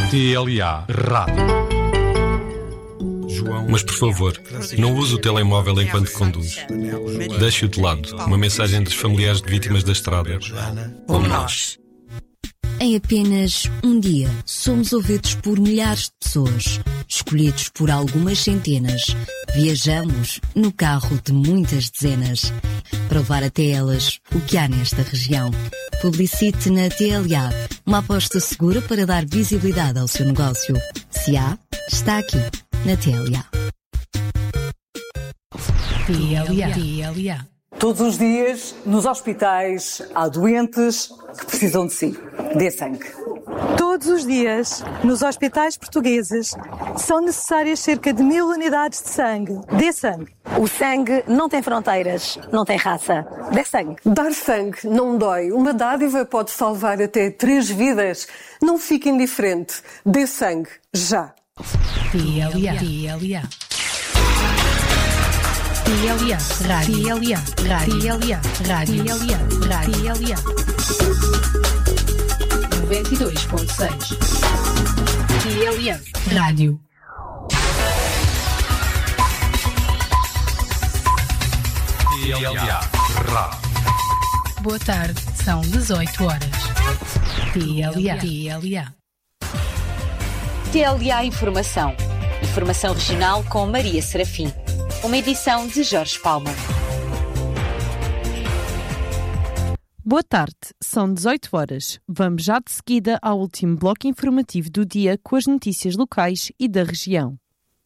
TLA Rádio. Mas por favor, não use o telemóvel enquanto conduz. Deixe-o de lado. Uma mensagem dos familiares de vítimas da estrada. Como nós. Em apenas um dia, somos ouvidos por milhares de pessoas, escolhidos por algumas centenas. Viajamos no carro de muitas dezenas, para levar até elas o que há nesta região. Publicite na TLA, uma aposta segura para dar visibilidade ao seu negócio. Se há, está aqui, na TLA. TLA. Todos os dias, nos hospitais, há doentes que precisam de si. Dê sangue. Todos os dias, nos hospitais portugueses, são necessárias cerca de 1000 unidades de sangue. Dê sangue. O sangue não tem fronteiras, não tem raça. Dê sangue. Dar sangue não dói. Uma dádiva pode salvar até 3 vidas. Não fique indiferente. Dê sangue. Já. TLA. TLA, Rádio. TLA, Rádio. TLA. 92.6. TLA, Rádio. TLA Rádio. Boa tarde, são 18 horas. TLA. TLA Informação. Informação regional com Maria Serafim. Uma edição de Jorge Palma. Boa tarde, são 18 horas. Vamos já de seguida ao último bloco informativo do dia com as notícias locais e da região.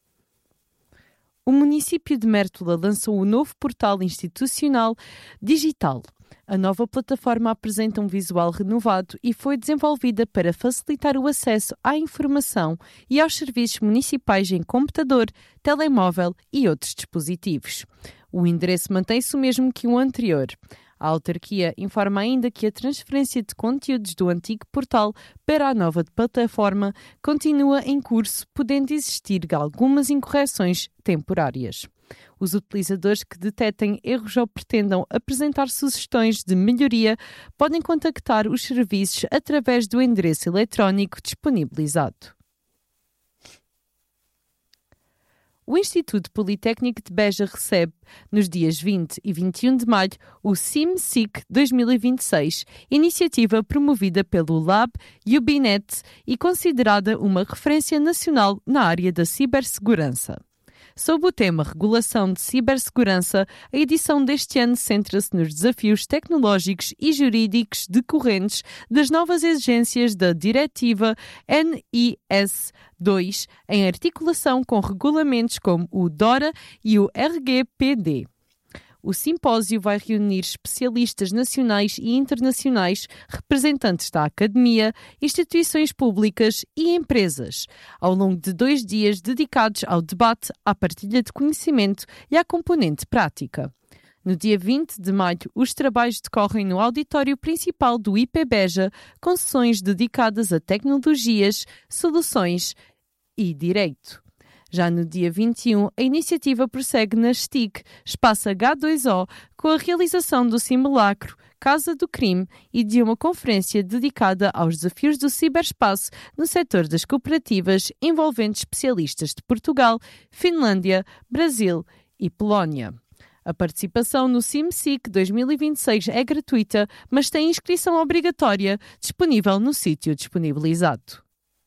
O município de Mértola lançou o novo portal institucional digital. A nova plataforma apresenta um visual renovado e foi desenvolvida para facilitar o acesso à informação e aos serviços municipais em computador, telemóvel e outros dispositivos. O endereço mantém-se o mesmo que o anterior. A autarquia informa ainda que a transferência de conteúdos do antigo portal para a nova plataforma continua em curso, podendo existir algumas incorreções temporárias. Os utilizadores que detetem erros ou pretendam apresentar sugestões de melhoria podem contactar os serviços através do endereço eletrónico disponibilizado. O Instituto Politécnico de Beja recebe, nos dias 20 e 21 de maio, o CIMSIC 2026, iniciativa promovida pelo Lab Ubinet e considerada uma referência nacional na área da cibersegurança. Sob o tema Regulação de Cibersegurança, a edição deste ano centra-se nos desafios tecnológicos e jurídicos decorrentes das novas exigências da Diretiva NIS2, em articulação com regulamentos como o DORA e o RGPD. O simpósio vai reunir especialistas nacionais e internacionais, representantes da academia, instituições públicas e empresas, ao longo de 2 dias dedicados ao debate, à partilha de conhecimento e à componente prática. No dia 20 de maio, os trabalhos decorrem no auditório principal do IP Beja, com sessões dedicadas a tecnologias, soluções e direito. Já no dia 21, a iniciativa prossegue na STIC, Espaço H2O, com a realização do simulacro Casa do Crime e de uma conferência dedicada aos desafios do ciberespaço no setor das cooperativas, envolvendo especialistas de Portugal, Finlândia, Brasil e Polónia. A participação no CIMSIC 2026 é gratuita, mas tem inscrição obrigatória, disponível no sítio disponibilizado.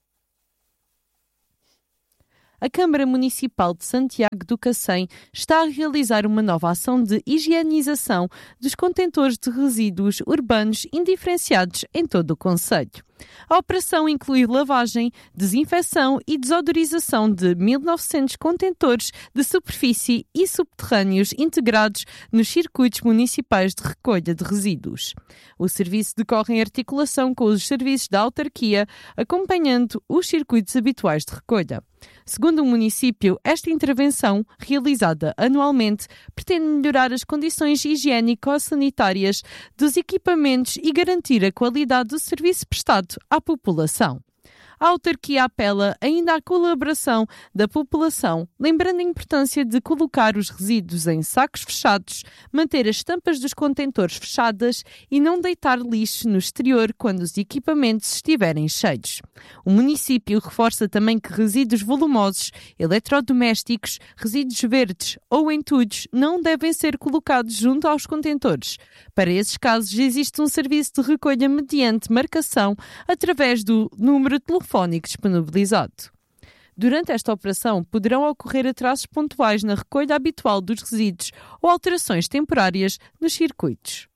A Câmara Municipal de Santiago do Cacém está a realizar uma nova ação de higienização dos contentores de resíduos urbanos indiferenciados em todo o concelho. A operação inclui lavagem, desinfecção e desodorização de 1.900 contentores de superfície e subterrâneos integrados nos circuitos municipais de recolha de resíduos. O serviço decorre em articulação com os serviços da autarquia, acompanhando os circuitos habituais de recolha. Segundo o município, esta intervenção, realizada anualmente, pretende melhorar as condições higiênico-sanitárias dos equipamentos e garantir a qualidade do serviço prestado à população. A autarquia apela ainda à colaboração da população, lembrando a importância de colocar os resíduos em sacos fechados, manter as tampas dos contentores fechadas e não deitar lixo no exterior quando os equipamentos estiverem cheios. O município reforça também que resíduos volumosos, eletrodomésticos, resíduos verdes ou entulhos não devem ser colocados junto aos contentores. Para esses casos, existe um serviço de recolha mediante marcação através do número telefónico disponibilizado. Durante esta operação, poderão ocorrer atrasos pontuais na recolha habitual dos resíduos ou alterações temporárias nos circuitos.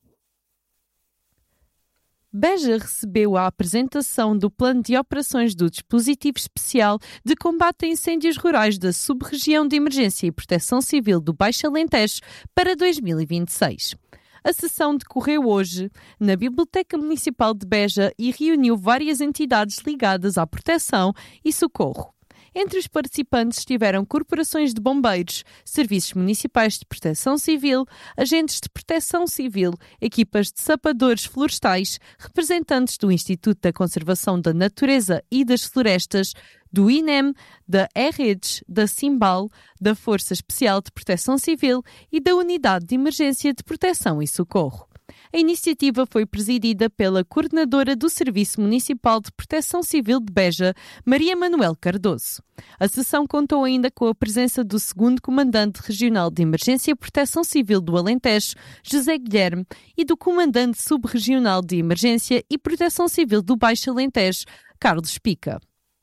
Beja recebeu a apresentação do Plano de Operações do Dispositivo Especial de Combate a Incêndios Rurais da Sub-Região de Emergência e Proteção Civil do Baixo Alentejo para 2026. A sessão decorreu hoje na Biblioteca Municipal de Beja e reuniu várias entidades ligadas à proteção e socorro. Entre os participantes estiveram corporações de bombeiros, serviços municipais de proteção civil, agentes de proteção civil, equipas de sapadores florestais, representantes do Instituto da Conservação da Natureza e das Florestas, do INEM, da EREDES, da Simbal, da Força Especial de Proteção Civil e da Unidade de Emergência de Proteção e Socorro. A iniciativa foi presidida pela coordenadora do Serviço Municipal de Proteção Civil de Beja, Maria Manuel Cardoso. A sessão contou ainda com a presença do 2º Comandante Regional de Emergência e Proteção Civil do Alentejo, José Guilherme, e do Comandante Subregional de Emergência e Proteção Civil do Baixo Alentejo, Carlos Pica.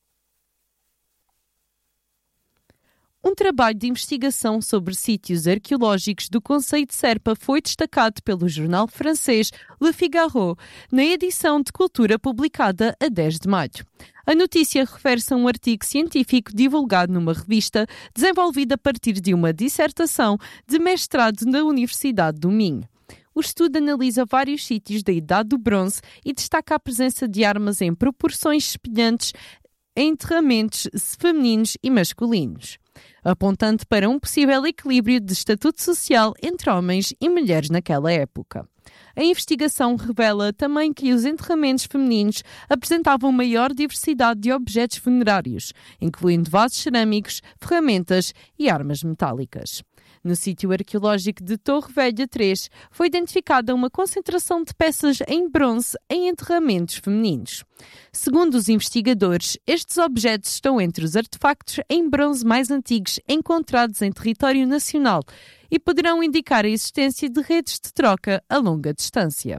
Um trabalho de investigação sobre sítios arqueológicos do concelho de Serpa foi destacado pelo jornal francês Le Figaro, na edição de Cultura publicada a 10 de maio. A notícia refere-se a um artigo científico divulgado numa revista, desenvolvida a partir de uma dissertação de mestrado na Universidade do Minho. O estudo analisa vários sítios da Idade do Bronze e destaca a presença de armas em proporções semelhantes em enterramentos femininos e masculinos, apontando para um possível equilíbrio de estatuto social entre homens e mulheres naquela época. A investigação revela também que os enterramentos femininos apresentavam maior diversidade de objetos funerários, incluindo vasos cerâmicos, ferramentas e armas metálicas. No sítio arqueológico de Torre Velha 3, foi identificada uma concentração de peças em bronze em enterramentos femininos. Segundo os investigadores, estes objetos estão entre os artefactos em bronze mais antigos encontrados em território nacional e poderão indicar a existência de redes de troca a longa distância.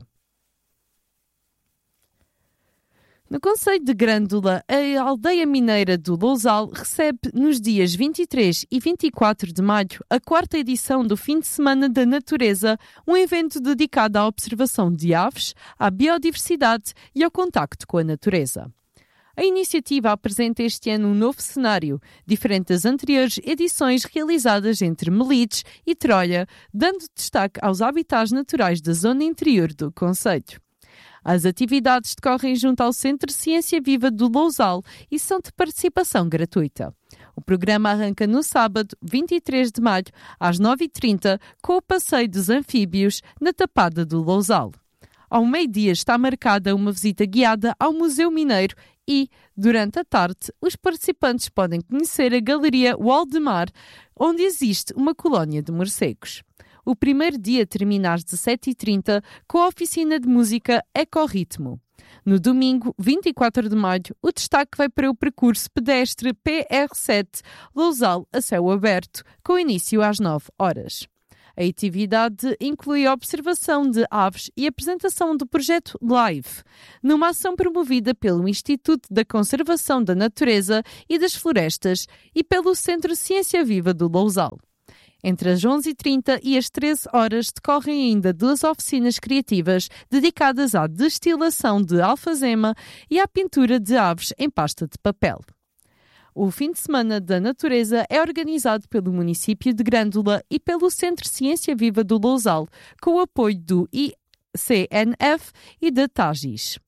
No concelho de Grândola, a aldeia mineira do Lousal recebe nos dias 23 e 24 de maio a 4ª edição do Fim de Semana da Natureza, um evento dedicado à observação de aves, à biodiversidade e ao contacto com a natureza. A iniciativa apresenta este ano um novo cenário, diferente das anteriores edições realizadas entre Melides e Troia, dando destaque aos habitats naturais da zona interior do concelho. As atividades decorrem junto ao Centro de Ciência Viva do Lousal e são de participação gratuita. O programa arranca no sábado, 23 de maio, às 9h30, com o passeio dos anfíbios na Tapada do Lousal. Ao meio-dia está marcada uma visita guiada ao Museu Mineiro e, durante a tarde, os participantes podem conhecer a Galeria Waldemar, onde existe uma colónia de morcegos. O primeiro dia termina às 17h30 com a oficina de música Ecorritmo. No domingo, 24 de maio, o destaque vai para o percurso pedestre PR7 Lousal a céu aberto, com início às 9h. A atividade inclui a observação de aves e apresentação do projeto LIVE, numa ação promovida pelo Instituto da Conservação da Natureza e das Florestas e pelo Centro de Ciência Viva do Lousal. Entre as 11h30 e as 13h decorrem ainda 2 oficinas criativas dedicadas à destilação de alfazema e à pintura de aves em pasta de papel. O Fim de Semana da Natureza é organizado pelo município de Grândola e pelo Centro de Ciência Viva do Lousal, com o apoio do ICNF e da TAGIS.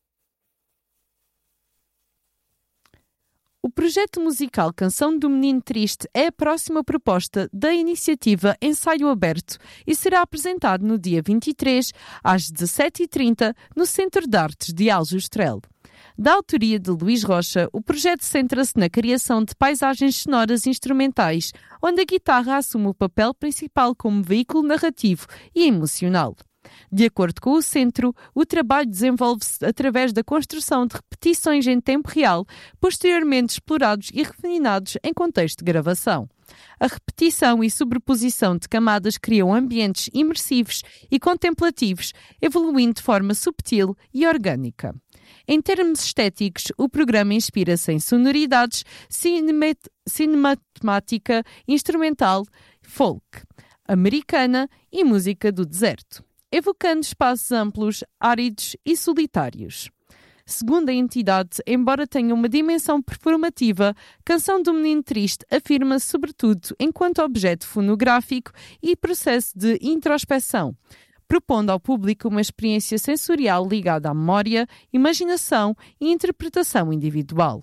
O projeto musical Canção do Menino Triste é a próxima proposta da iniciativa Ensaio Aberto e será apresentado no dia 23, às 17h30, no Centro de Artes de Aljustrel. Da autoria de Luís Rocha, o projeto centra-se na criação de paisagens sonoras instrumentais, onde a guitarra assume o papel principal como veículo narrativo e emocional. De acordo com o centro, o trabalho desenvolve-se através da construção de repetições em tempo real, posteriormente explorados e refinados em contexto de gravação. A repetição e sobreposição de camadas criam ambientes imersivos e contemplativos, evoluindo de forma subtil e orgânica. Em termos estéticos, o programa inspira-se em sonoridades cinemática, instrumental, folk, americana e música do deserto, evocando espaços amplos, áridos e solitários. Segundo a entidade, embora tenha uma dimensão performativa, Canção do Menino Triste afirma-se sobretudo enquanto objeto fonográfico e processo de introspecção, propondo ao público uma experiência sensorial ligada à memória, imaginação e interpretação individual.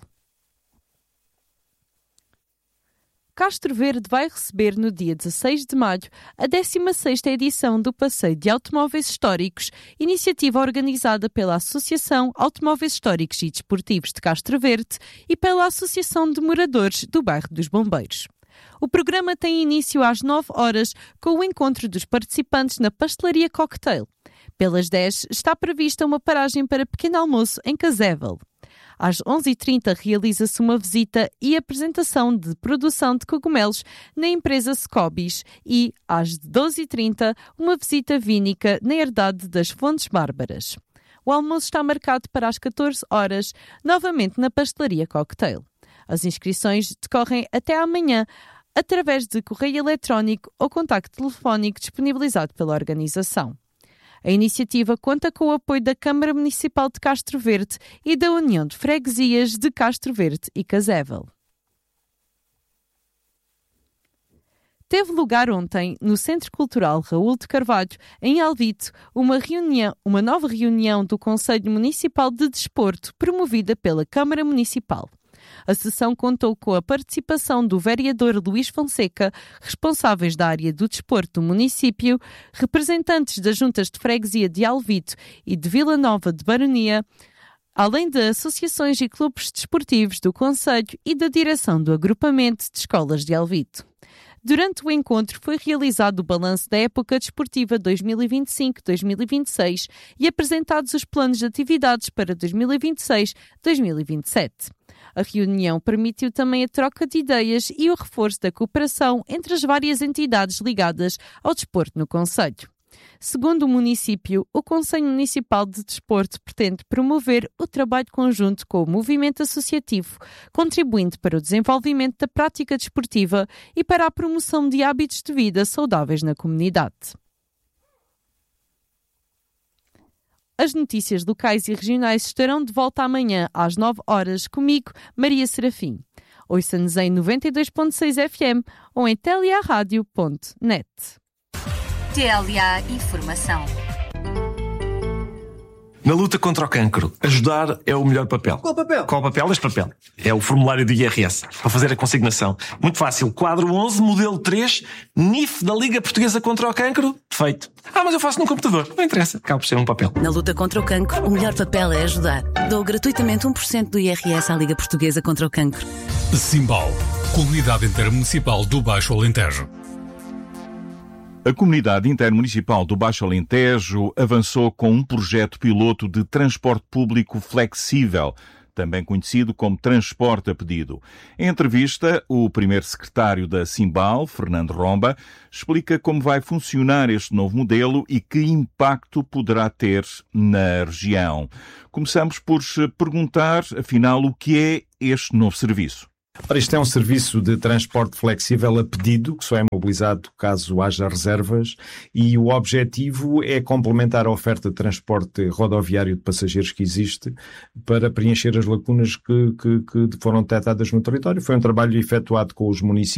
Castro Verde vai receber no dia 16 de maio a 16ª edição do Passeio de Automóveis Históricos, iniciativa organizada pela Associação Automóveis Históricos e Desportivos de Castro Verde e pela Associação de Moradores do Bairro dos Bombeiros. O programa tem início às 9 horas com o encontro dos participantes na Pastelaria Cocktail. Pelas 10 está prevista uma paragem para pequeno almoço em Casével. Às 11h30 realiza-se uma visita e apresentação de produção de cogumelos na empresa Scobis e, às 12h30, uma visita vínica na herdade das Fontes Bárbaras. O almoço está marcado para as 14 horas, novamente na Pastelaria Cocktail. As inscrições decorrem até amanhã, através de correio eletrónico ou contacto telefónico disponibilizado pela organização. A iniciativa conta com o apoio da Câmara Municipal de Castro Verde e da União de Freguesias de Castro Verde e Casével. Teve lugar ontem, no Centro Cultural Raul de Carvalho, em Alvito, uma nova reunião do Conselho Municipal de Desporto, promovida pela Câmara Municipal. A sessão contou com a participação do vereador Luís Fonseca, responsáveis da área do desporto do município, representantes das juntas de freguesia de Alvito e de Vila Nova de Baronia, além de associações e clubes desportivos do concelho e da direção do agrupamento de escolas de Alvito. Durante o encontro foi realizado o balanço da época desportiva 2025-2026 e apresentados os planos de atividades para 2026-2027. A reunião permitiu também a troca de ideias e o reforço da cooperação entre as várias entidades ligadas ao desporto no concelho. Segundo o município, o Conselho Municipal de Desporto pretende promover o trabalho conjunto com o movimento associativo, contribuindo para o desenvolvimento da prática desportiva e para a promoção de hábitos de vida saudáveis na comunidade. As notícias locais e regionais estarão de volta amanhã às 9 horas comigo, Maria Serafim. Ouça-nos em 92.6 FM ou em teliaradio.net. TLA Informação. Na luta contra o cancro, ajudar é o melhor papel. Qual papel? Qual papel? Este papel. É o formulário do IRS, para fazer a consignação. Muito fácil. Quadro 11, modelo 3, NIF da Liga Portuguesa contra o Cancro. Feito. Mas eu faço no computador. Não interessa. Acaba por ser um papel. Na luta contra o cancro, o melhor papel é ajudar. Dou gratuitamente 1% do IRS à Liga Portuguesa contra o Cancro. Simbal. Comunidade Intermunicipal do Baixo Alentejo. A Comunidade Intermunicipal do Baixo Alentejo avançou com um projeto piloto de transporte público flexível, também conhecido como transporte a pedido. Em entrevista, o primeiro secretário da Simbal, Fernando Romba, explica como vai funcionar este novo modelo e que impacto poderá ter na região. Começamos por perguntar, afinal, o que é este novo serviço. Ora, isto é um serviço de transporte flexível a pedido, que só é mobilizado caso haja reservas, e o objetivo é complementar a oferta de transporte rodoviário de passageiros que existe para preencher as lacunas que foram detectadas no território. Foi um trabalho efetuado com os municípios.